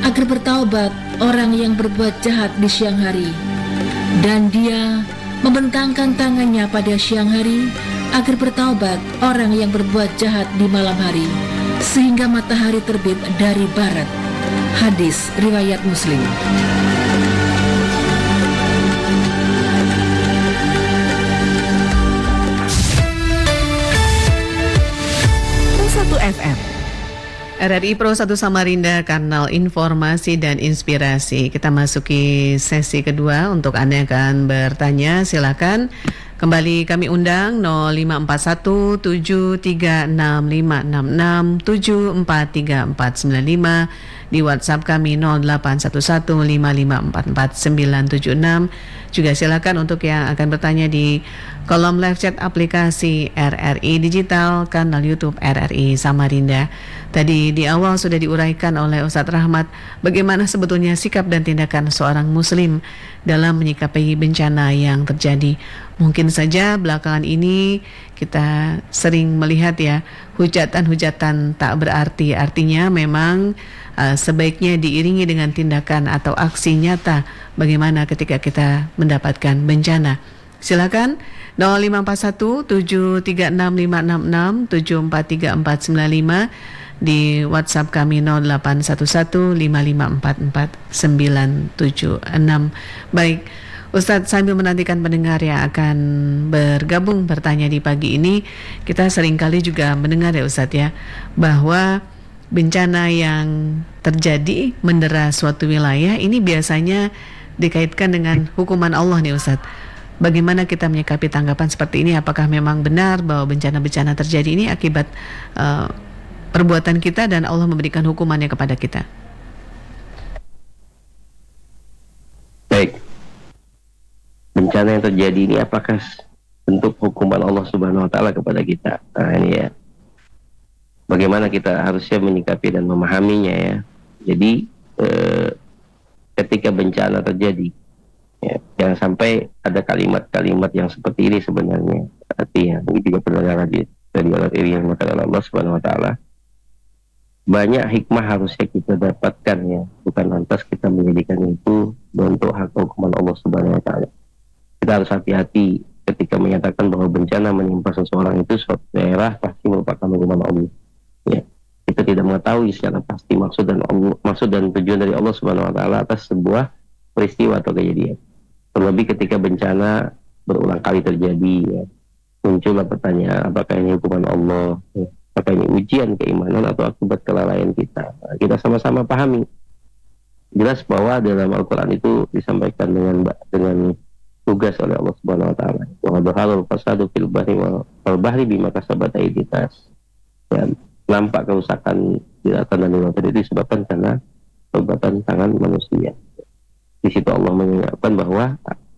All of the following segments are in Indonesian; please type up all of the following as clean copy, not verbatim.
agar bertaubat orang yang berbuat jahat di siang hari, dan Dia membentangkan tangannya pada siang hari agar bertaubat orang yang berbuat jahat di malam hari, sehingga matahari terbit dari barat. Hadis riwayat Muslim. FM RRI Pro 1 Samarinda, kanal informasi dan inspirasi. Kita masuki sesi kedua. Untuk Anda yang akan bertanya, silakan kembali kami undang 0541 736566 743495, di WhatsApp kami 0811 5544976. Juga silakan untuk yang akan bertanya di kolom live chat aplikasi RRI Digital, kanal YouTube RRI Samarinda. Tadi di awal sudah diuraikan oleh Ustadz Rahmat bagaimana sebetulnya sikap dan tindakan seorang muslim dalam menyikapi bencana yang terjadi. Mungkin saja belakangan ini kita sering melihat ya, hujatan-hujatan tak berarti. Artinya memang sebaiknya diiringi dengan tindakan atau aksi nyata bagaimana ketika kita mendapatkan bencana. Silakan 0541 736566 743495, di WhatsApp kami 0811 5544976. Baik, Ustadz, sambil menantikan pendengar yang akan bergabung bertanya di pagi ini, kita seringkali juga mendengar ya Ustadz ya, bahwa bencana yang terjadi mendera suatu wilayah ini biasanya dikaitkan dengan hukuman Allah nih Ustadz. Bagaimana kita menyikapi tanggapan seperti ini? Apakah memang benar bahwa bencana-bencana terjadi ini akibat perbuatan kita dan Allah memberikan hukumannya kepada kita? Baik, bencana yang terjadi ini apakah bentuk hukuman Allah Subhanahu Wa Taala kepada kita? Nah ini ya, bagaimana kita harusnya menyikapi dan memahaminya ya. Jadi ketika bencana terjadi, ya, jangan sampai ada kalimat-kalimat yang seperti ini sebenarnya. Artinya ini juga pernah dari yang maka Allah Subhanahu Wa Taala. Banyak hikmah harusnya kita dapatkan ya, bukan lantas kita menjadikan itu bentuk hak hukuman Allah Subhanahu Wa Taala. Kita harus hati-hati ketika menyatakan bahwa bencana menimpa seseorang itu suatu daerah pasti merupakan hukuman Allah. Ya, kita tidak mengetahui secara pasti maksud dan tujuan dari Allah Subhanahu Wa Taala atas sebuah peristiwa atau kejadian. Terlebih ketika bencana berulang kali terjadi, ya, muncullah pertanyaan apakah ini hukuman Allah? Ya. Apakah ini ujian keimanan atau akibat kelalaian kita? Nah, kita sama-sama pahami. Jelas bahwa dalam Al-Quran itu disampaikan dengan tugas oleh Allah Subhanahu Wa Taala. Wa dhaharul fasadu fil bahri bima kasabat aydin nas. Dan nampak kerusakan di lautan dan di lautan itu disebabkan karena perbuatan tangan manusia. Di situ Allah mengingatkan bahwa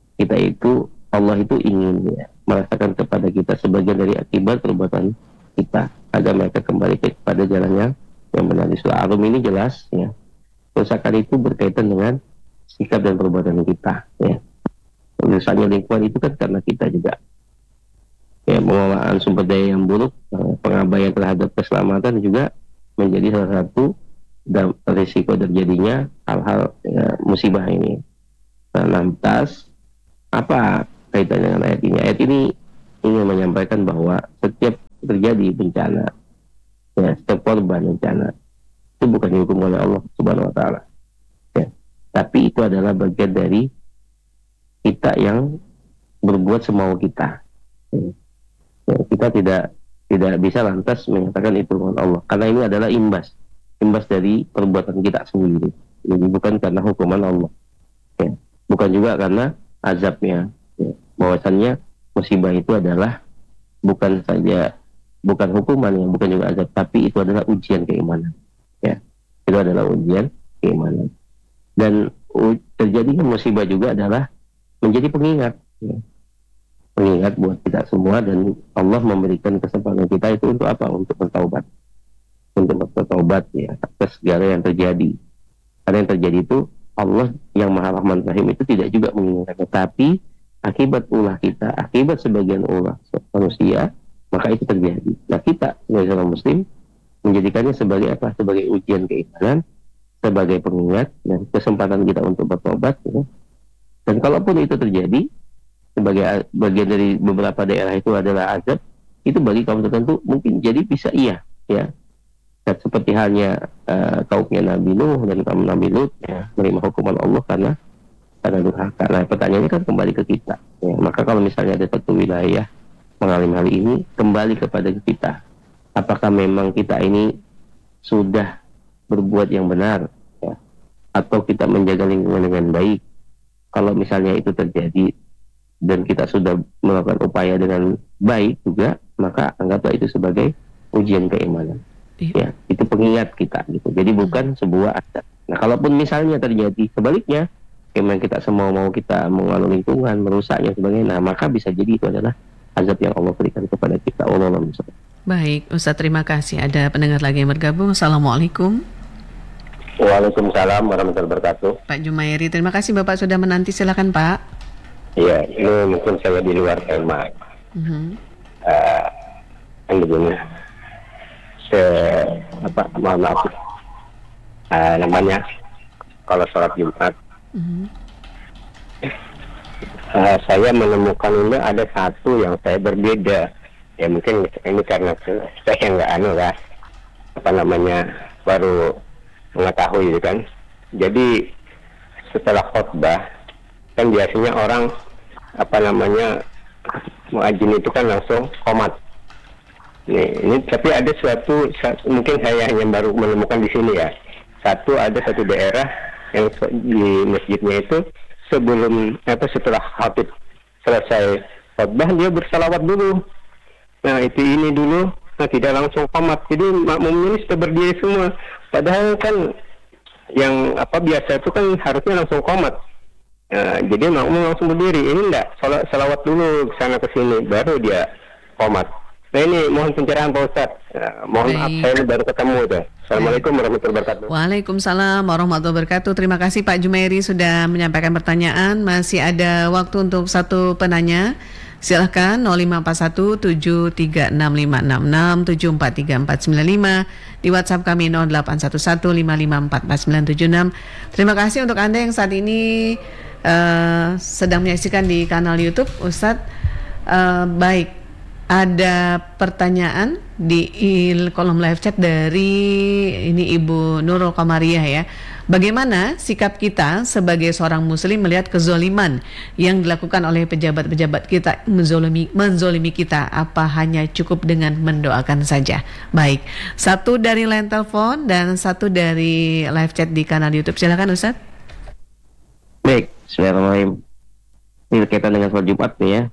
Allah itu ingin ya, merasakan kepada kita sebagian dari akibat perbuatan kita agar mereka kembali kepada jalannya yang benar. Di surah Ar-Rum ini jelas ya, kerusakan itu berkaitan dengan sikap dan perbuatan kita ya. Rusaknya lingkungan itu kan karena kita juga ya, pengelolaan sumber daya yang buruk, pengabaian terhadap keselamatan juga menjadi salah satu risiko terjadinya hal-hal ya, musibah ini. Nah, lantas apa kaitannya dengan ayat ini? Ayat ini ingin menyampaikan bahwa setiap terjadi bencana, ya, setiap korban bencana itu bukan dihukum oleh Allah Subhanahu Wa Taala, ya, tapi itu adalah bagian dari kita yang berbuat semau kita. Ya, kita tidak bisa lantas menyatakan itu hukuman Allah, karena ini adalah imbas dari perbuatan kita sendiri. Jadi bukan karena hukuman Allah, ya, bukan juga karena azabnya. Ya, bahwasannya musibah itu adalah bukan hukuman yang bukan juga azab, tapi itu adalah ujian keimanan. Ya, itu adalah ujian keimanan. Dan terjadinya musibah juga adalah menjadi pengingat, ya, pengingat buat kita semua, dan Allah memberikan kesempatan kita itu untuk apa? Untuk bertaubat ya atas segala yang terjadi. Karena yang terjadi itu Allah yang Maha Rahman Rahim itu tidak juga menginginkan, tapi akibat ulah kita, akibat sebagian ulah manusia, maka itu terjadi. Nah, kita sebagai seorang muslim menjadikannya sebagai apa? Sebagai ujian keimanan sebagai pengingat dan kesempatan kita untuk bertobat ya. Dan kalaupun itu terjadi sebagai bagian dari beberapa daerah itu adalah azab, itu bagi kaum tertentu mungkin jadi bisa iya ya. Dan seperti halnya kaumnya Nabi Nuh dan kaum Nabi Lut ya, menerima hukuman Allah karena durhaka. Nah, pertanyaannya kan kembali ke kita ya. Maka kalau misalnya ada satu wilayah mengalami hal ini, kembali kepada kita, apakah memang kita ini sudah berbuat yang benar ya, atau kita menjaga lingkungan dengan baik. Kalau misalnya itu terjadi dan kita sudah melakukan upaya dengan baik juga, maka anggaplah itu sebagai ujian keimanan. Ya, itu pengingat kita gitu. Jadi bukan sebuah azab. Nah, kalaupun misalnya terjadi sebaliknya, memang kita semua mau kita mengalir lingkungan, merusaknya sebagainya, nah maka bisa jadi itu adalah azab yang Allah berikan kepada kita. Allah. Baik, Ustaz, terima kasih. Ada pendengar lagi yang bergabung. Assalamualaikum. Waalaikumsalam warahmatullahi wabarakatuh. Pak Jumairi, terima kasih Bapak sudah menanti. Silakan Pak. Iya, ini mungkin saya di luar tema. Begini. Mohon maaf. Namanya kalau sholat Jumat, saya menemukan ini ada satu yang saya berbeda. Ya mungkin ini karena saya nggak baru mengetahui gitu kan. Jadi setelah khutbah kan biasanya orang muadzin itu kan langsung qomat. Ini tapi ada mungkin saya hanya baru menemukan di sini ya. Ada satu daerah yang di masjidnya itu setelah khatib selesai khutbah dia bersalawat dulu. Nah ini dulu, tidak langsung qomat. Jadi makmumnya ini sudah berdiri semua. Padahal kan yang biasa itu kan harusnya langsung qomat. Jadi makmum langsung berdiri. Ini enggak, salawat dulu ke sana ke sini baru dia qomat. Nah ini mohon pencerahan Pak Ustaz. Mohon maaf saya ini baru ketemu tuh. Assalamualaikum warahmatullahi wabarakatuh. Waalaikumsalam warahmatullahi wabarakatuh. Terima kasih Pak Jumairi sudah menyampaikan pertanyaan. Masih ada waktu untuk satu penanya. Silahkan 0541736566743495 di WhatsApp kami 081155444976. Terima kasih untuk Anda yang saat ini sedang menyaksikan di kanal YouTube Ustadz. Baik, ada pertanyaan di kolom live chat dari ini Ibu Nurul Kamariah ya. Bagaimana sikap kita sebagai seorang muslim melihat kezoliman yang dilakukan oleh pejabat-pejabat kita menzolimi kita? Apa hanya cukup dengan mendoakan saja? Baik, satu dari line telepon dan satu dari live chat di kanal YouTube. Silakan Ustaz. Baik, bismillahirrahmanirrahim. Ini berkaitan dengan sholat Jumat nih ya.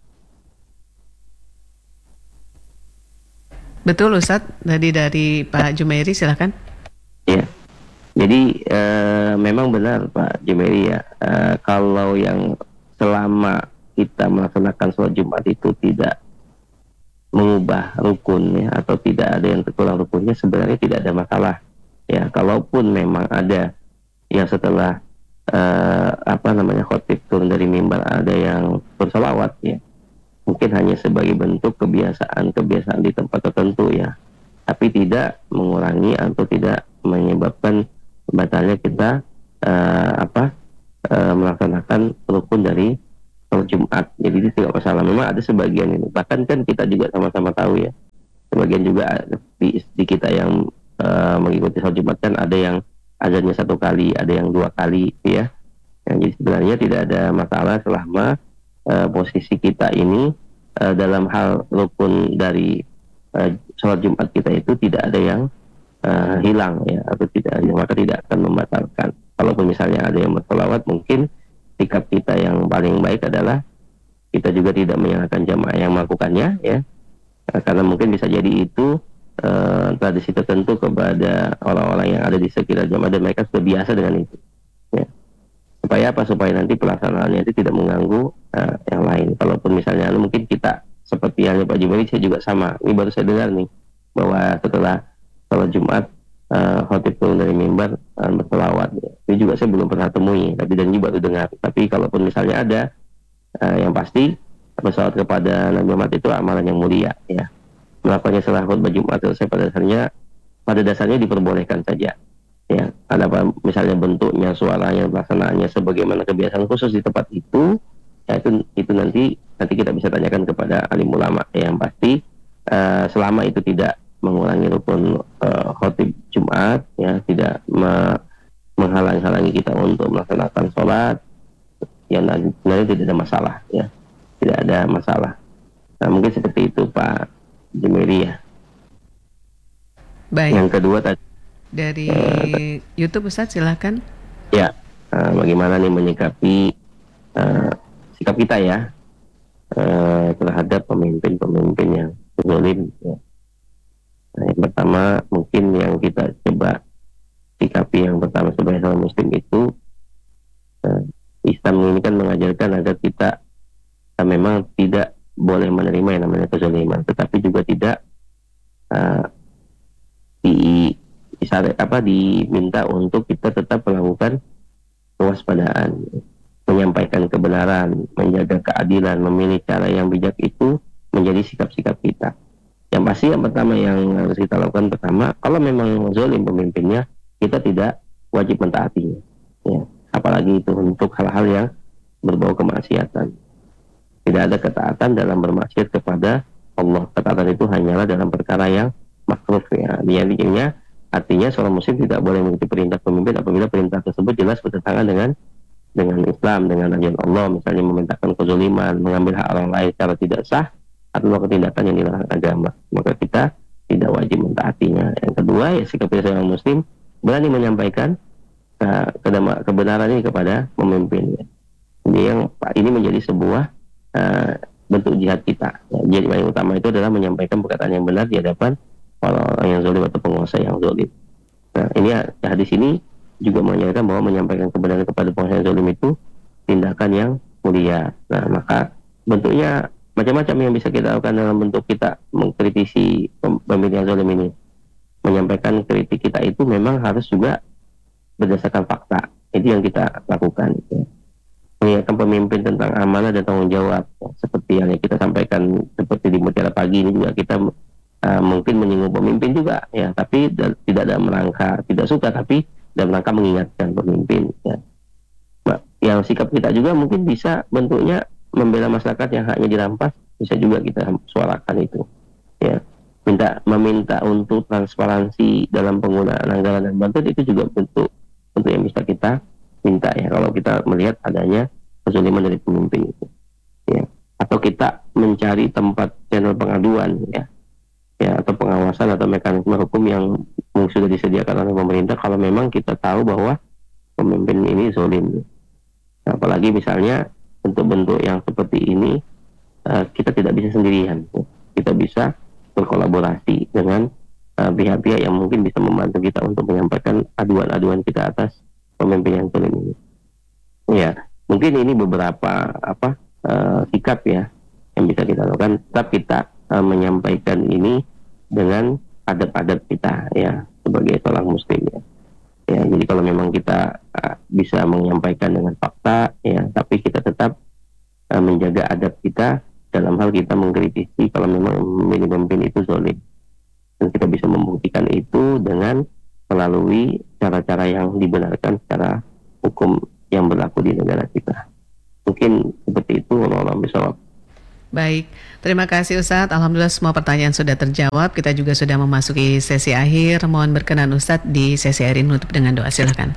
Betul Ustaz, tadi dari Pak Jumairi, silakan. Iya. Jadi memang benar Pak Jumairi ya, kalau yang selama kita melaksanakan sholat Jumat itu tidak mengubah rukun ya, atau tidak ada yang terkurang rukunnya, sebenarnya tidak ada masalah ya. Kalaupun memang ada yang setelah khotib turun dari mimbar ada yang bersolawat ya, mungkin hanya sebagai bentuk kebiasaan di tempat tertentu ya, tapi tidak mengurangi atau tidak menyebabkan batalnya kita melaksanakan rukun dari sholat Jumat. Jadi itu tidak masalah. Memang ada sebagian ini, bahkan kan kita juga sama-sama tahu ya, sebagian juga di kita yang mengikuti sholat Jumat kan ada yang azannya 1 kali, ada yang 2 kali ya. Jadi sebenarnya tidak ada masalah selama posisi kita ini dalam hal rukun dari sholat Jumat kita itu tidak ada yang hilang ya, atau tidak, maka tidak akan membatalkan. Kalaupun misalnya ada yang berselawat, mungkin sikap kita yang paling baik adalah kita juga tidak menyalahkan jamaah yang melakukannya ya, karena mungkin bisa jadi itu tradisi tertentu kepada orang-orang yang ada di sekitar jamaah dan mereka sudah biasa dengan itu ya. Supaya nanti pelaksanaannya itu tidak mengganggu yang lain. Kalaupun misalnya mungkin kita seperti halnya Pak Jumairi, saya juga sama, ini baru saya dengar nih bahwa setelah sholat Jumat khatib turun dari mimbar berselawat ya. Ini juga saya belum pernah temui, tapi dan juga baru dengar. Tapi kalaupun misalnya ada, yang pasti berselawat kepada Nabi Muhammad itu amalan yang mulia ya. Melakukannya setelah khutbah Jumat selesai pada dasarnya diperbolehkan saja. Ya, ada apa misalnya bentuknya, suaranya, pelaksanaannya sebagaimana kebiasaan khusus di tempat itu, ya itu nanti kita bisa tanyakan kepada alim ulama. Yang pasti selama itu tidak mengurangi rukun khotib Jumat, ya tidak menghalang-halangi kita untuk melaksanakan sholat, ya nanti tidak ada masalah, ya tidak ada masalah. Nah, mungkin seperti itu Pak Jemiri ya. Baik. Yang kedua tadi dari YouTube Ustadz, silahkan. Ya, bagaimana nih menyikapi sikap kita ya terhadap pemimpin-pemimpin yang zalim. Ya. Nah, yang pertama mungkin yang kita coba sikapi yang pertama sebagai seorang muslim itu, Islam ini kan mengajarkan agar kita memang tidak boleh menerima yang namanya kezaliman, tetapi juga tidak diminta untuk kita tetap melakukan kewaspadaan, menyampaikan kebenaran, menjaga keadilan, memilih cara yang bijak, itu menjadi sikap-sikap kita. Yang pasti yang pertama yang harus kita lakukan pertama, kalau memang zalim pemimpinnya, kita tidak wajib mentaatinya, ya. Apalagi itu untuk hal-hal yang berbau kemaksiatan. Tidak ada ketaatan dalam bermaksiat kepada Allah. Ketaatan itu hanyalah dalam perkara yang makruh, ya. Artinya seorang muslim tidak boleh mengikuti perintah pemimpin apabila perintah tersebut jelas bertentangan dengan Islam, dengan ajaran Allah. Misalnya memerintahkan kezaliman, mengambil hak orang lain secara tidak sah, atau melakukan tindakan yang dilarang agama, maka kita tidak wajib mentaatinya. Yang kedua, ya sikap seorang muslim berani menyampaikan kebenaran ini kepada pemimpin. Jadi ini menjadi sebuah bentuk jihad kita. Jadi yang utama itu adalah menyampaikan perkataan yang benar di hadapan orang yang zalim atau penguasa yang zalim. Nah, ini hadis ini juga mengajarkan bahwa menyampaikan kebenaran kepada penguasa yang zalim itu tindakan yang mulia. Nah, maka bentuknya macam-macam yang bisa kita lakukan dalam bentuk kita mengkritisi pemimpin yang zalim ini. Menyampaikan kritik kita itu memang harus juga berdasarkan fakta. Itu yang kita lakukan. Mengingatkan pemimpin tentang amanah dan tanggung jawab, seperti yang kita sampaikan seperti di Mutiara Pagi ini juga kita mungkin menyinggung pemimpin juga, ya, tapi tidak dalam rangka tidak suka, tapi dalam rangka mengingatkan pemimpin, ya. Nah, yang sikap kita juga mungkin bisa bentuknya membela masyarakat yang haknya dirampas, bisa juga kita suarakan itu, ya. Meminta untuk transparansi dalam penggunaan anggaran dan bantuan, itu juga bentuk yang bisa kita minta, ya, kalau kita melihat adanya kezaliman dari pemimpin itu, ya. Atau kita mencari tempat channel pengaduan, ya, atau pengawasan atau mekanisme hukum yang sudah disediakan oleh pemerintah kalau memang kita tahu bahwa pemimpin ini zalim. Nah, apalagi misalnya bentuk-bentuk yang seperti ini kita tidak bisa sendirian, kita bisa berkolaborasi dengan pihak-pihak yang mungkin bisa membantu kita untuk menyampaikan aduan-aduan kita atas pemimpin yang zalim ini. Ya, mungkin ini beberapa sikap, ya, yang bisa kita lakukan. Tetap kita menyampaikan ini dengan adab-adab kita, ya, sebagai seorang muslim, ya. Ya, jadi kalau memang kita bisa menyampaikan dengan fakta, ya, tapi kita tetap menjaga adab kita dalam hal kita mengkritisi kalau memang pemimpin itu zalim. Dan kita bisa membuktikan itu dengan melalui cara-cara yang dibenarkan secara hukum yang berlaku di negara kita. Mungkin seperti itu, wallahu a'lam. Baik, terima kasih Ustadz. Alhamdulillah semua pertanyaan sudah terjawab. Kita juga sudah memasuki sesi akhir. Mohon berkenan Ustadz di sesi akhir ini menutup dengan doa. Silakan.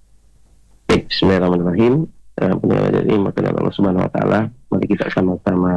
Bismillahirrahmanirrahim. Pendengar dari makanan Allah Subhanahu Wa Taala, mari kita sama-sama